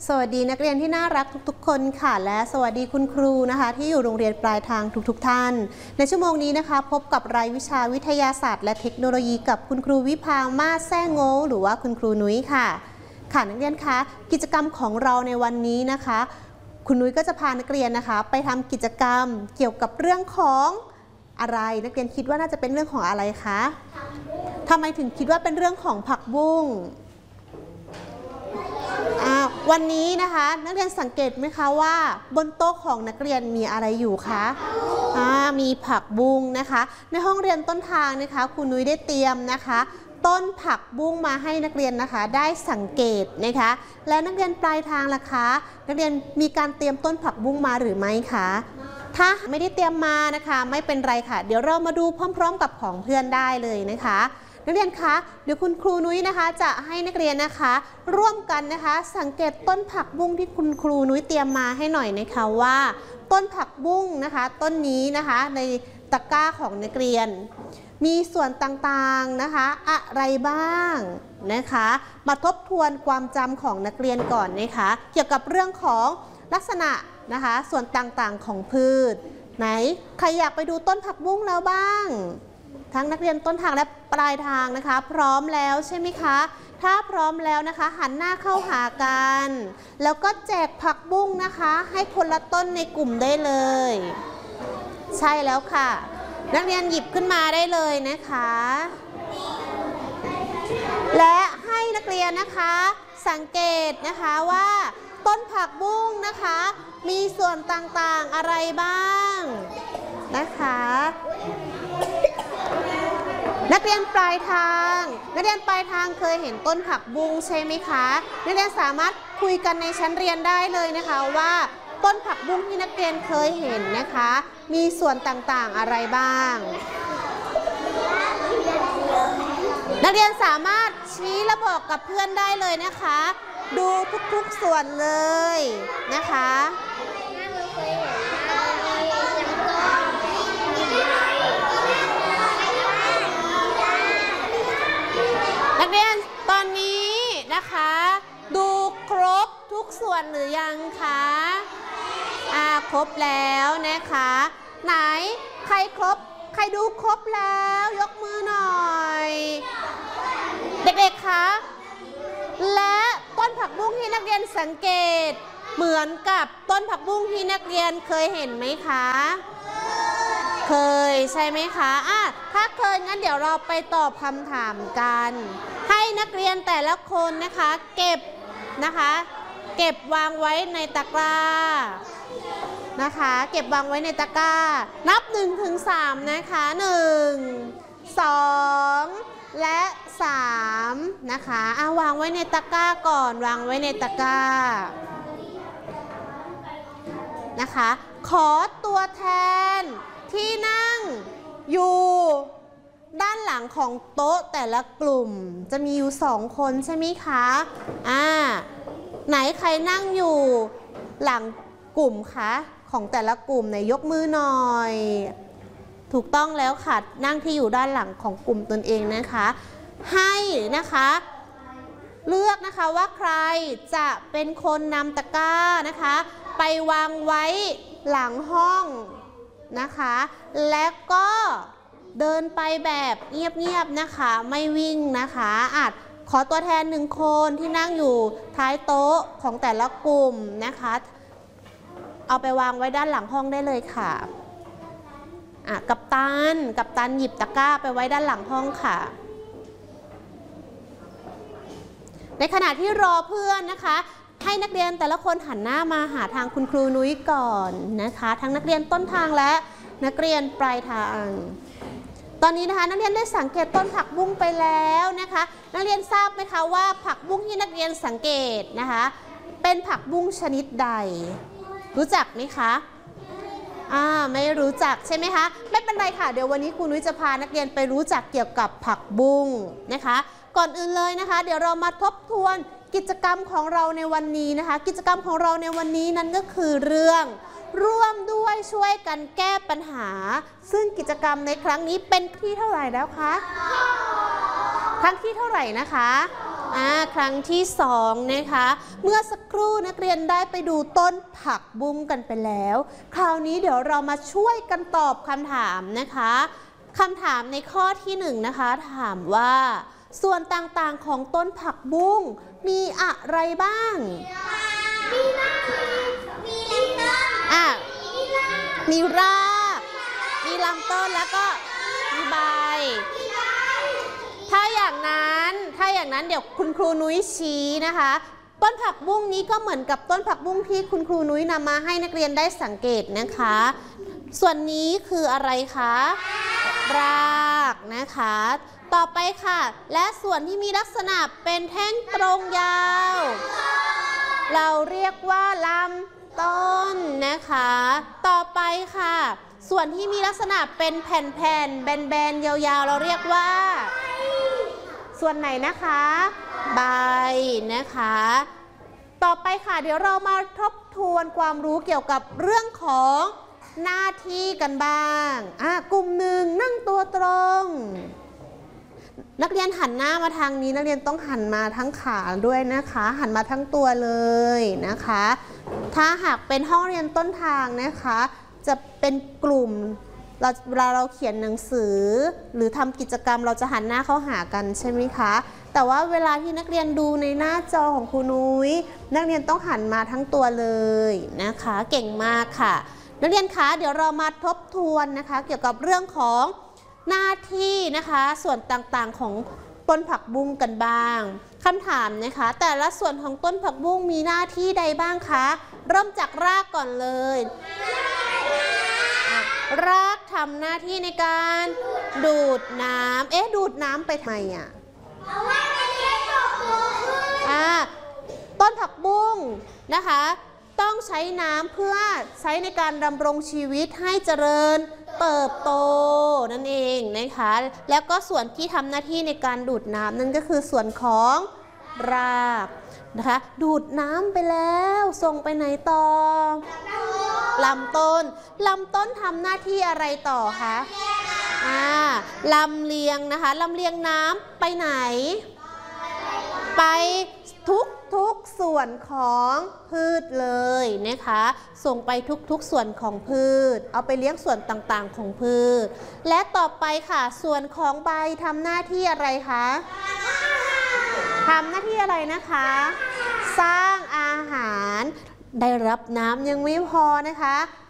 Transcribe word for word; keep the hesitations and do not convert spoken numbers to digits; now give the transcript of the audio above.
สวัสดีนักเรียนที่น่ารักทุกๆคนค่ะและสวัสดีคุณครูนะคะที่อยู่โรงเรียนปลายทางทุกๆท่านในชั่วโมงนี้นะคะพบกับรายวิชาวิทยาศาสตร์และเทคโนโลยีกับคุณครูวิภามาศแซ่โง่หรือว่าคุณครูนุ้ยค่ะค่ะนักเรียนคะกิจกรรมของเราในวันนี้นะคะคุณนุ้ยก็จะพานักเรียนนะคะไปทำกิจกรรมเกี่ยวกับเรื่องของอะไรนักเรียนคิดว่าน่าจะเป็นเรื่องของอะไรคะทำไมถึงคิดว่าเป็นเรื่องของผักบุ้งวันนี้นะคะนักเรียนสังเกตไหมคะว่าบนโต๊ะของนักเรียนมีอะไรอยู่คะมีผักบุ้งนะคะในห้องเรียนต้นทางนะคะครูนุ้ยได้เตรียมนะคะต้นผักบุ้งมาให้นักเรียนนะคะได้สังเกตนะคะและนักเรียนปลายทางล่ะคะนักเรียนมีการเตรียมต้นผักบุ้งมาหรือไม่คะถ้าไม่ได้เตรียมมานะคะไม่เป็นไรค่ะเดี๋ยวเรามาดูพร้อมๆกับของเพื่อนได้เลยนะคะนักเรียนคะเดี๋ยวคุณครูนุ้ยนะคะจะให้นักเรียนนะคะร่วมกันนะคะสังเกตต้นผักบุ้งที่คุณครูนุ้ยเตรียมมาให้หน่อยนะคะว่าต้นผักบุ้งนะคะต้นนี้นะคะในตะกร้าของนักเรียนมีส่วนต่างๆนะคะอะไรบ้างนะคะมาทบทวนความจำของนักเรียนก่อนนะคะเกี่ยวกับเรื่องของลักษณะนะคะส่วนต่างๆของพืชไหนใครอยากไปดูต้นผักบุ้งแล้วบ้างทั้งนักเรียนต้นทางและปลายทางนะคะพร้อมแล้วใช่ไหมคะถ้าพร้อมแล้วนะคะหันหน้าเข้าหากันแล้วก็แจกผักบุ้งนะคะให้คนละต้นในกลุ่มได้เลยใช่แล้วค่ะนักเรียนหยิบขึ้นมาได้เลยนะคะและให้นักเรียนนะคะสังเกตนะคะว่าต้นผักบุ้งนะคะมีส่วนต่างๆอะไรบ้างนะคะนักเรียนปลายทางนักเรียนปลายทางเคยเห็นต้นผักบุ้งใช่ไหมคะนักเรียนสามารถคุยกันในชั้นเรียนได้เลยนะคะว่าต้นผักบุ้งที่นักเรียนเคยเห็นนะคะมีส่วนต่างๆอะไรบ้างนักเรียนสามารถชี้และบอกกับเพื่อนได้เลยนะคะดูทุกๆส่วนเลยนะคะนักเรียนตอนนี้นะคะดูครบทุกส่วนหรือยังคะอ่าครบแล้วนะคะไหนใครครบใครดูครบแล้วยกมือหน่อยเด็กๆคะและต้นผักบุ้งที่นักเรียนสังเกตเหมือนกับต้นผักบุ้งที่นักเรียนเคยเห็นไหมคะเคยใช่ไหมคะอ่ะถ้าเคยงั้นเดี๋ยวเราไปตอบคำถามกันให้นักเรียนแต่ละคนนะคะเก็บนะคะเก็บวางไว้ในตะกร้านะคะเก็บวางไว้ในตะกร้านับหนึ่งถึงสามนะคะหนึ่ง สองและสามนะคะเอาวางไว้ในตะกร้าก่อนวางไว้ในตะกร้านะคะขอตัวแทนที่นั่งอยู่ด้านหลังของโต๊ะแต่ละกลุ่มจะมีอยู่สองคนใช่ไหมคะอ่าไหนใครนั่งอยู่หลังกลุ่มคะของแต่ละกลุ่มไหนยกมือหน่อยถูกต้องแล้วค่ะนั่งที่อยู่ด้านหลังของกลุ่มตนเองนะคะให้นะคะเลือกนะคะว่าใครจะเป็นคนนำตะกร้านะคะไปวางไว้หลังห้องนะคะและก็เดินไปแบบเงียบๆนะคะไม่วิ่งนะคะอาจขอตัวแทนหนึ่งคนที่นั่งอยู่ท้ายโต๊ะของแต่ละกลุ่มนะคะเอาไปวางไว้ด้านหลังห้องได้เลยค่ะอ่ะกัปตันกัปตันหยิบตะกร้าไปไว้ด้านหลังห้องค่ะในขณะที่รอเพื่อนนะคะให้นักเรียนแต่ละคนหันหน้ามาหาทางคุณครูนุ้ยก่อนนะคะทั้งนักเรียนต้นทางและนักเรียนปลายทางตอนนี้นะคะนักเรียนได้สังเกตต้นผักบุ้งไปแล้วนะคะนักเรียนทราบไหมคะว่าผักบุ้งที่นักเรียนสังเกตนะคะเป็นผักบุ้งชนิดใดรู้จักไหมคะอ่าไม่รู้จักใช่ไหมคะไม่เป็นไรค่ะเดี๋ยววันนี้ครูนุ้ยจะพานักเรียนไปรู้จักเกี่ยวกับผักบุ้งนะคะก่อนอื่นเลยนะคะเดี๋ยวเรามาทบทวนกิจกรรมของเราในวันนี้นะคะกิจกรรมของเราในวันนี้นั้นก็คือเรื่องร่วมด้วยช่วยกันแก้ปัญหาซึ่งกิจกรรมในครั้งนี้เป็นที่เท่าไหร่แล้วคะครั้งที่เท่าไหร่นะคะอ่าครั้งที่สองนะคะเมื่อสักครู่นักเรียนได้ไปดูต้นผักบุ้งกันไปแล้วคราวนี้เดี๋ยวเรามาช่วยกันตอบคำถามนะคะคำถามในข้อที่หนึ่งนะคะถามว่าส่วนต่างๆของต้นผักบุ้งมีอะไรบ้างมีรากมีลำต้นอ่ะมีรากมีลำต้นแล้วก็มีใบถ้าอย่างนั้นถ้าอย่างนั้นเดี๋ยวคุณครูนุ้ยชี้นะคะต้นผักบุ้งนี้ก็เหมือนกับต้นผักบุ้งที่คุณครูนุ้ยนำมาให้นักเรียนได้สังเกตนะคะส่วนนี้คืออะไรคะรากนะคะต่อไปค่ะและส่วนที่มีลักษณะเป็นแท่งตรงยาวเราเรียกว่าลำต้นนะคะต่อไปค่ะส่วนที่มีลักษณะเป็นแผ่นๆแบนๆยาวๆเราเรียกว่าส่วนไหนนะคะใบนะคะต่อไปค่ะเดี๋ยวเรามาทบทวนความรู้เกี่ยวกับเรื่องของหน้าที่กันบ้างอ่ะกลุ่มหนึ่งนั่งตัวตรงนักเรียนหันหน้ามาทางนี้นักเรียนต้องหันมาทั้งขาด้วยนะคะหันมาทั้งตัวเลยนะคะถ้าหากเป็นห้องเรียนต้นทางนะคะจะเป็นกลุ่มเราเวลาเราเขียนหนังสือหรือทำกิจกรรมเราจะหันหน้าเข้าหากันใช่ไหมคะแต่ว่าเวลาที่นักเรียนดูในหน้าจอของครูนุ้ยนักเรียนต้องหันมาทั้งตัวเลยนะคะเก่งมากค่ะนักเรียนคะเดี๋ยวเรามาทบทวนนะคะเกี่ยวกับเรื่องของหน้าที่นะคะส่วนต่างๆของต้นผักบุ้งกันบ้างคำถามนะคะแต่ละส่วนของต้นผักบุ้งมีหน้าที่ใดบ้างคะเริ่มจากรากก่อนเลยรากทำหน้าที่ในการดูดน้ำเอ๊ะดูดน้ำไปทำไมอ่ะอ่าต้นผักบุ้งนะคะต้องใช้น้ำเพื่อใช้ในการดำรงชีวิตให้เจริญเติบโตนั่นเองนะคะแล้วก็ส่วนที่ทำหน้าที่ในการดูดน้ำนั่นก็คือส่วนของรากนะคะดูดน้ำไปแล้วส่งไปไหนต่อลำต้นลำต้นทำหน้าที่อะไรต่อคะอ่าลำเลียงนะคะลำเลียงน้ำไปไหนไปทุกทุกส่วนของพืชเลยนะคะส่งไปทุกๆส่วนของพืชเอาไปเลี้ยงส่วนต่างๆของพืชและต่อไปค่ะส่วนของใบทำหน้าที่อะไรคะทำหน้าที่อะไรนะคะสร้างอาหารได้รับน้ำยังไม่พอนะคะ